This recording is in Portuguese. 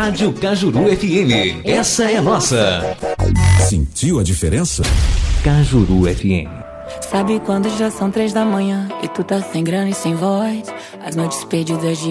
Rádio Cajuru FM. Essa é nossa. Sentiu a diferença? Cajuru FM. Sabe quando já são 3 da manhã e tu tá sem grana e sem voz? As noites perdidas de